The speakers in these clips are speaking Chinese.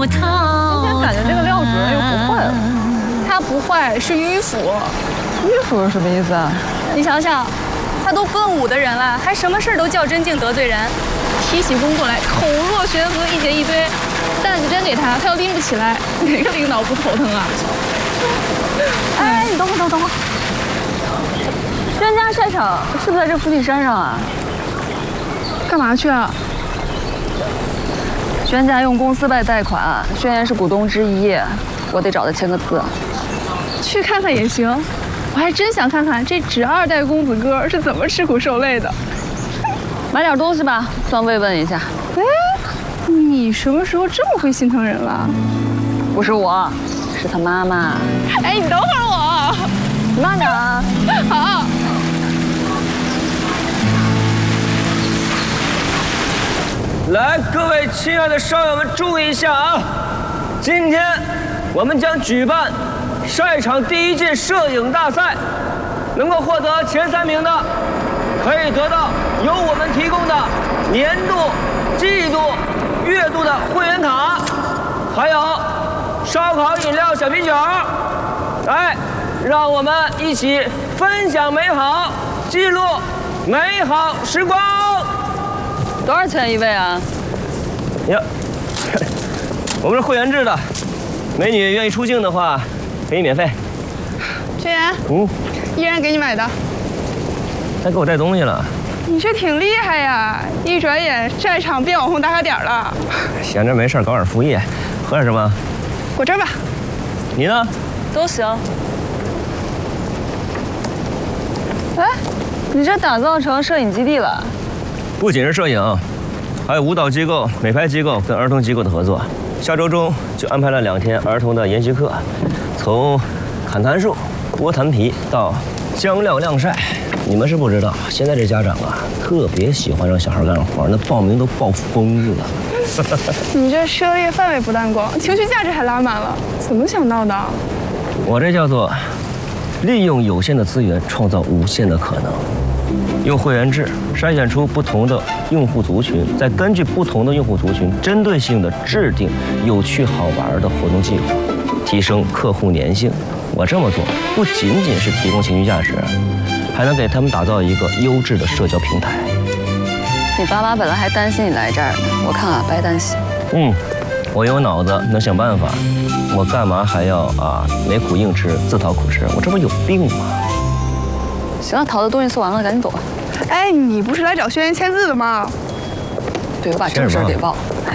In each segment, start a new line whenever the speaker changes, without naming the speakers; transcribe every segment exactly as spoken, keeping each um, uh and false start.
不透。
今天感觉这个廖主任又不坏了。
他不坏，是迂腐。
迂腐是什么意思啊？
你想想，他都奔五的人了，还什么事儿都较真劲得罪人，提起工作来口若悬河，一节一堆。担子真给他，他又拎不起来，哪个领导不头疼啊？
哎，你等会儿，等会儿，等会儿。轩家晒场是不是在这附近山上啊？
干嘛去啊？
轩家用公司贷贷款，轩辕是股东之一，我得找他签个字。
去看看也行，我还真想看看这纸二代公子哥是怎么吃苦受累的。
买点东西吧，算慰问一下。
哎，你什么时候这么会心疼人了？
不是我，是他妈妈。
哎，你等会儿我，
你慢点啊。
好。
来，各位亲爱的少友们，注意一下啊！今天我们将举办晒场第一届摄影大赛，能够获得前三名的，可以得到由我们提供的年度、季度、月度的会员卡，还有烧烤、饮料、小啤酒。来，让我们一起分享美好，记录美好时光。
多少钱一位啊？
呀，我们是会员制的，美女愿意出镜的话，给你免费。
轩辕，
嗯，
依然给你买的。
还给我带东西了。
你这挺厉害呀！一转眼晒场变网红打卡点了。
闲着没事搞点副业，喝点什么？
果汁吧。
你呢？
都行。哎，你这打造成摄影基地了？
不仅是摄影，还有舞蹈机构、美拍机构跟儿童机构的合作。下周中就安排了两天儿童的研习课，从砍檀树、剥檀皮到将料晾晒。你们是不知道，现在这家长啊，特别喜欢让小孩干活，那报名都报疯了。
你这涉猎范围不但广，情绪价值还拉满了，怎么想到的？
我这叫做利用有限的资源，创造无限的可能。用会员制筛选出不同的用户族群，再根据不同的用户族群，针对性的制定有趣好玩的活动计划，提升客户粘性。我这么做不仅仅是提供情绪价值，还能给他们打造一个优质的社交平台。
你爸妈本来还担心你来这儿呢，我看啊，白担心。
嗯，我有脑子，能想办法，我干嘛还要啊没苦硬吃，自讨苦吃？我这不有病吗？
行了，淘的东西送完了，赶紧走吧。
哎，你不是来找轩辕签字的吗？
对，我把正事儿给忘了。哎，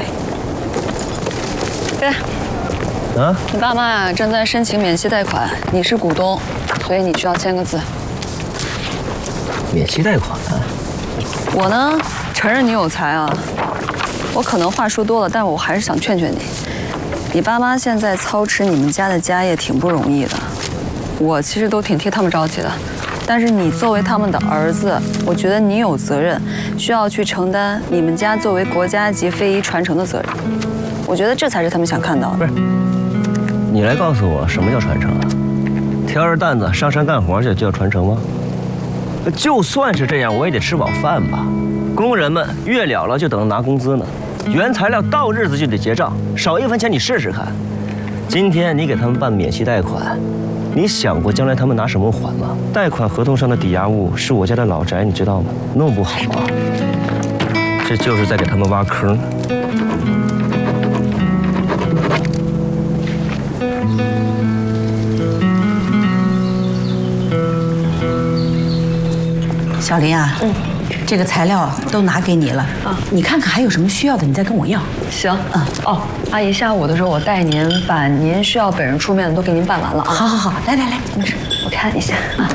对。
啊？
你爸妈正在申请免息贷款，你是股东，所以你需要签个字。
免息贷款？
我呢，承认你有才啊，我可能话说多了，但我还是想劝劝你。你爸妈现在操持你们家的家业挺不容易的，我其实都挺替他们着急的。但是你作为他们的儿子，我觉得你有责任，需要去承担你们家作为国家级非遗传承的责任。我觉得这才是他们想看到的。
不是，你来告诉我什么叫传承啊？挑着担子上山干活去就叫传承吗？就算是这样，我也得吃饱饭吧。工人们月了了就等着拿工资呢，原材料到日子就得结账，少一分钱你试试看。今天你给他们办免息贷款，你想过将来他们拿什么还吗？贷款合同上的抵押物是我家的老宅，你知道吗？弄不好啊，这就是在给他们挖坑。
小林啊，嗯，这个材料都拿给你了啊，你看看还有什么需要的，你再跟我要。
行，嗯，哦，阿姨，下午的时候我带您把您需要本人出面的都给您办完了啊。
好好好，来来来，没事，
我看一下啊。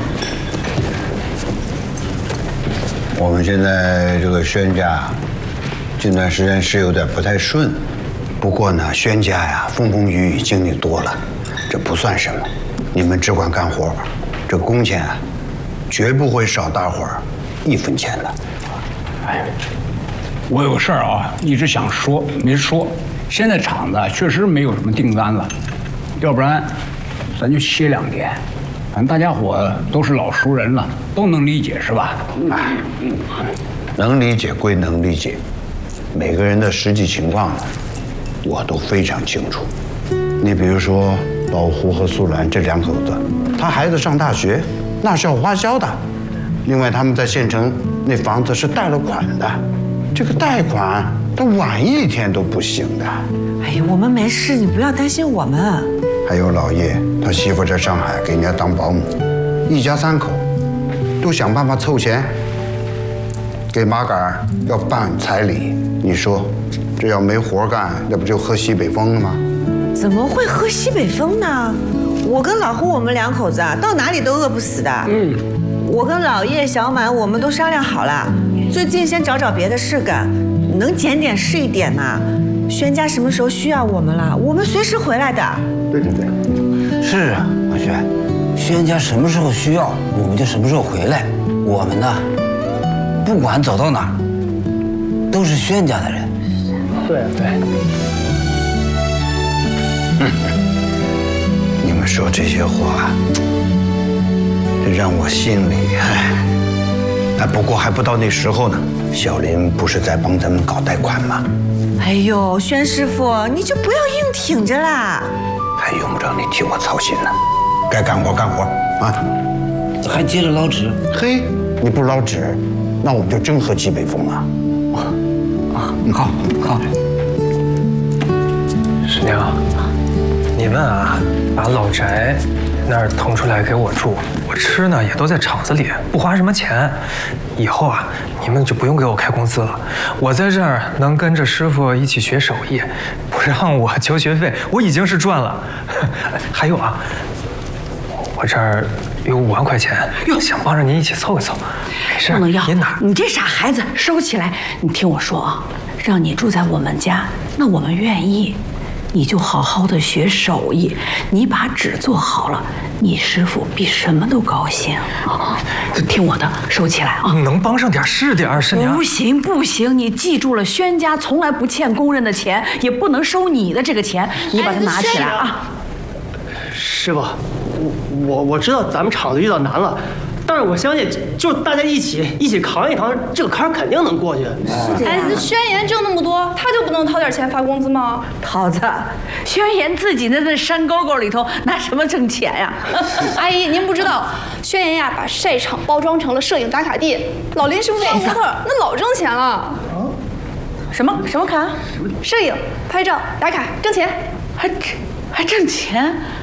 我们现在这个轩家近段时间是有点不太顺，不过呢，轩家呀风风雨雨经历多了，这不算什么。你们只管干活，这工钱啊，绝不会少大伙儿一分钱的。
哎，我有事儿啊，一直想说没说。现在厂子确实没有什么订单了，要不然咱就歇两天。反正大家伙都是老熟人了，都能理解是吧？哎，
能理解归能理解，每个人的实际情况呢， 我都非常清楚。你比如说老胡和素兰这两口子，他孩子上大学那是要花销的。另外他们在县城那房子是贷了款的，这个贷款他晚一天都不行的。
哎呀，我们没事，你不要担心我们。
还有老叶，他媳妇在上海给人家当保姆，一家三口都想办法凑钱给马杆要办彩礼。你说这要没活干，那不就喝西北风了吗？
怎么会喝西北风呢？我跟老胡我们两口子啊，到哪里都饿不死的。嗯，我跟老叶、小满我们都商量好了，最近先找找别的事干，能减点是一点呐。轩家什么时候需要我们了，我们随时回来的。
对对对，
是啊，王轩，轩家什么时候需要，我们就什么时候回来。我们呢，不管走到哪儿，都是轩家的人。
对对。
嗯，你们说这些话，这让我心里唉。哎，不过还不到那时候呢。小林不是在帮咱们搞贷款吗？
哎呦，轩师傅，你就不要硬挺着啦。
还用不着你替我操心呢，该干活干活啊！
还接着捞纸？
嘿，你不捞纸，那我们就真喝西北风啊！
啊，好，好。
师娘，你们啊，把老宅那儿腾出来给我住，我吃呢也都在厂子里，不花什么钱。以后啊，你们就不用给我开工资了。我在这儿能跟着师傅一起学手艺，不让我交学费，我已经是赚了。还有啊，我这儿有五万块钱，想帮着您一起凑一凑。没事，
不能要，
您拿。
你这傻孩子，收起来。你听我说啊，让你住在我们家，那我们愿意。你就好好的学手艺，你把纸做好了，你师傅比什么都高兴啊！听我的，收起来啊！
能帮上点是点，师娘。
不行不行，你记住了，轩家从来不欠工人的钱，也不能收你的这个钱，你把它拿起来啊！
师傅，我我我知道咱们厂子遇到难了。但是我相信，就大家一起一起扛一扛，这个坎儿肯定能过去。
哎，这轩言挣那么多，他就不能掏点钱发工资吗？
桃子，轩言自己在那山沟沟里头拿什么挣钱呀？
阿姨，您不知道，轩言呀把晒场包装成了摄影打卡地，老林师傅做模特，那老挣钱了。
什么什么卡？
摄影、拍照、打卡，挣钱，
还还挣钱？